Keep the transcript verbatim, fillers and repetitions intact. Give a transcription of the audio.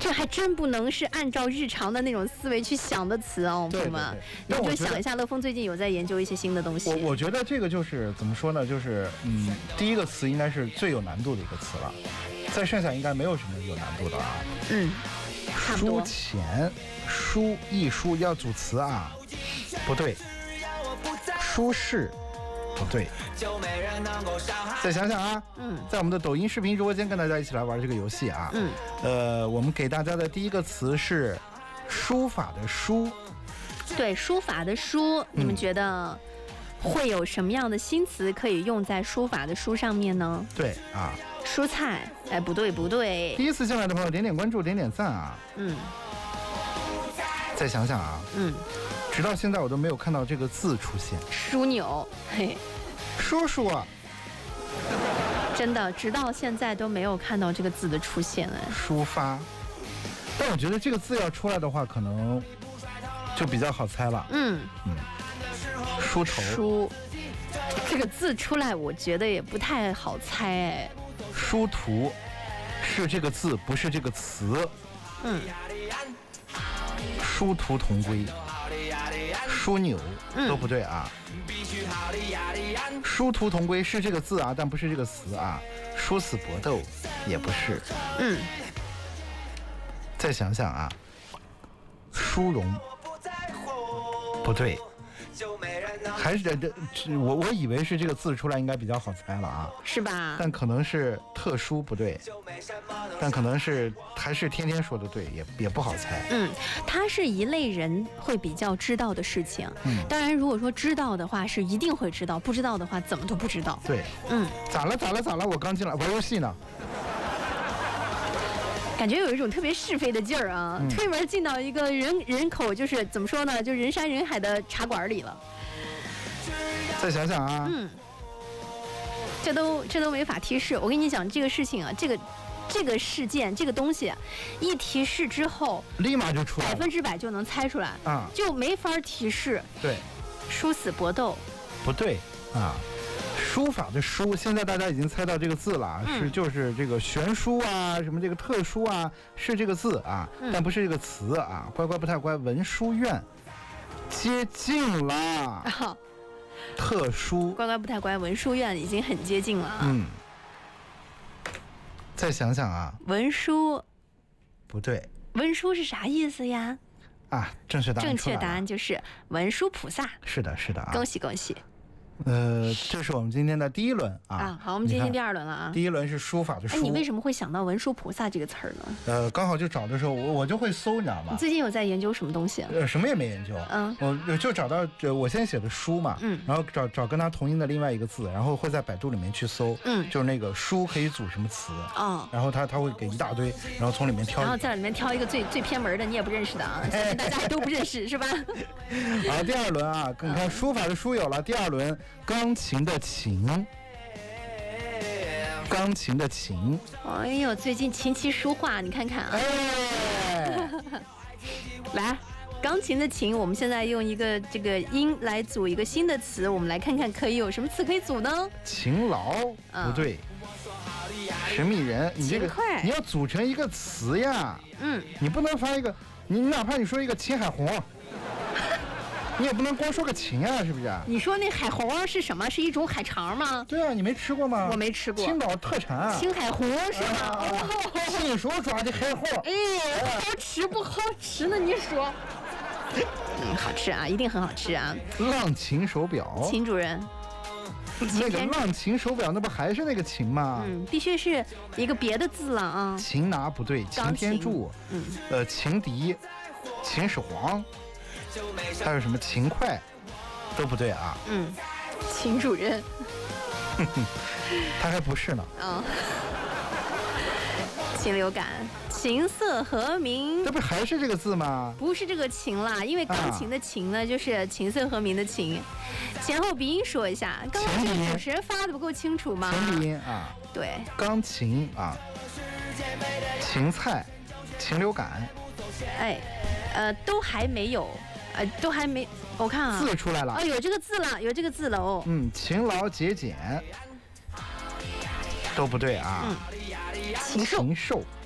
这还真不能是按照日常的那种思维去想的词哦，朋友们。你就想一下，乐峰最近有在研究一些新的东西。 我我觉得这个就是怎么说呢？就是嗯，第一个词应该是最有难度的一个词了，再剩下应该没有什么有难度的啊。 嗯，差不多。 书前，书一书要组词啊，不对。舒适，不对。再想想啊，嗯，在我们的抖音视频直播间跟大家一起来玩这个游戏啊，嗯，呃，我们给大家的第一个词是书法的书。 对，书法的书，你们觉得会有什么样的新词可以用在书法的书上面呢？ 对啊， 蔬菜，哎，不对不对。 第一次进来的朋友点点关注，点点赞啊。嗯。再想想啊，嗯。直到现在我都没有看到这个字出现。 枢纽，嘿， 叔叔啊， 真的，直到现在都没有看到这个字的出现哎。 抒发，但我觉得这个字要出来的话，可能就比较好猜了。嗯嗯，梳头。 梳，这个字出来，我觉得也不太好猜哎。 殊途，是这个字，不是这个词。嗯。殊途同归。枢纽都不对啊，殊途同归是这个字啊，但不是这个词啊。殊死搏斗也不是。嗯，再想想啊，殊荣不对，还是这这我我以为是这个字出来应该比较好猜了啊， 是吧？ 但可能是特殊不对，但可能是还是天天说的对，也也不好猜。 嗯，它是一类人会比较知道的事情。嗯，当然如果说知道的话是一定会知道，不知道的话怎么都不知道。 对，嗯，咋了咋了咋了？我刚进来玩游戏呢。 感觉有一种特别是非的劲儿啊！嗯、推门进到一个人人口就是怎么说呢，就人山人海的茶馆里了。 再想想啊， 嗯，这都这都没法提示。我跟你讲这个事情啊，这个这个事件这个东西，一提示之后， 立马就出来， 百分之百就能猜出来啊，就没法提示。 对， 殊死搏斗， 不对啊。书法的书，现在大家已经猜到这个字了，嗯、是就是这个悬殊啊，什么这个特殊啊，是这个字啊，嗯、但不是这个词啊。乖乖不太乖，文殊院接近了，哦、特殊。 乖乖不太乖，文殊院已经很接近了啊。嗯。 再想想啊， 文殊不对， 文殊是啥意思呀？ 啊，正确答案正确答案就是文殊菩萨。 是的，是的啊， 恭喜恭喜。 呃，这是我们今天的第一轮啊。 啊，好，我们今天第二轮了啊。 第一轮是书法的书。 哎，你为什么会想到文殊菩萨这个词儿呢？ 呃，刚好就找的时候，我我就会搜，你知道吗？ 你最近有在研究什么东西？ 呃，什么也没研究。嗯，我就找到我先写的书嘛，嗯，然后找找跟它同音的另外一个字，然后会在百度里面去搜，嗯，就是那个书可以组什么词啊，然后他他会给一大堆，然后从里面挑， 然后在里面挑一个最最偏门的，你也不认识的啊，相信大家都不认识是吧？ 好，第二轮啊，你看书法的书有了，第二轮钢琴的琴，钢琴的琴。 哎呦，最近琴棋书画，你看看啊。哎、来，钢琴的琴，我们现在用一个这个音来组一个新的词，我们来看看可以有什么词可以组呢？ 勤劳，不对。神秘人，你这个你要组成一个词呀。嗯，你不能发一个，你哪怕你说一个秦海红。你也不能光说个芹啊，是不是？ 你说那海虹是什么？是一种海肠吗？ 对啊，你没吃过吗？ 我没吃过。 青岛特产啊， 青海虹是吗？ 亲手抓的海虹。 哎，好吃不好吃呢？你说？嗯，好吃啊，一定很好吃啊。 浪琴手表， 秦主任。 那个浪琴手表，那不还是那个琴吗？ 嗯，必须是一个别的字了啊。 擒拿不对，擎天柱，嗯，呃，情敌，秦始皇。还有什么勤快都不对啊。 嗯，秦主任他还不是呢。嗯， 禽流感，琴瑟和鸣， 这不还是这个字吗？ 不是这个琴啦，因为钢琴的琴呢，啊、就是琴瑟和鸣的琴。前后鼻音说一下，刚刚这个主持人发的不够清楚吗？ 前鼻音啊， 对， 钢琴啊，芹菜，禽流感， 哎，呃，都还没有。呃，都还没，我看啊， 字出来了， 哦，有这个字了，有这个字了哦。 嗯，勤劳节俭都不对啊。嗯， 禽兽， 禽兽